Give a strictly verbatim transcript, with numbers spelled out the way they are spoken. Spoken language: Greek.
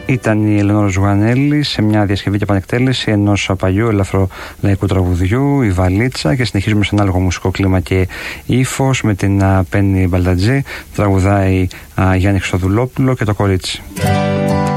Ήταν η Ελεονόρα Ζουγανέλη σε μια διασκευή και επανεκτέλεση ενός παλιού ελαφρολαϊκού τραγουδιού, η Βαλίτσα, και συνεχίζουμε σε ένα άλλο μουσικό κλίμα και ύφος με την Πέννη Μπαλτατζή. Τραγουδάει Γιάννη Χρυστοδουλόπουλο και το Κορίτσι.